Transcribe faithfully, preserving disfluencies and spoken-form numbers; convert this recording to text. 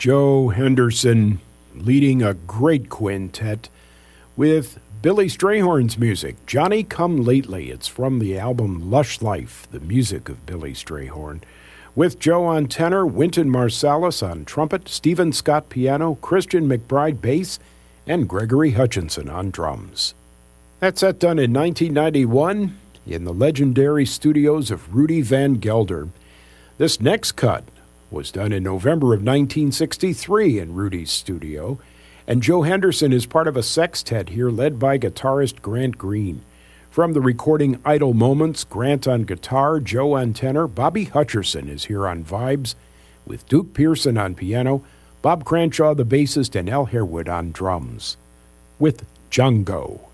Joe Henderson leading a great quintet with Billy Strayhorn's music, Johnny Come Lately. It's from the album Lush Life, the music of Billy Strayhorn. With Joe on tenor, Wynton Marsalis on trumpet, Stephen Scott piano, Christian McBride bass, and Gregory Hutchinson on drums. That set done in nineteen ninety-one in the legendary studios of Rudy Van Gelder. This next cut was done in November of nineteen sixty-three in Rudy's studio, and Joe Henderson is part of a sextet here led by guitarist Grant Green. From the recording Idle Moments, Grant on guitar, Joe on tenor, Bobby Hutcherson is here on vibes, with Duke Pearson on piano, Bob Cranshaw the bassist, and Al Harewood on drums. With Django.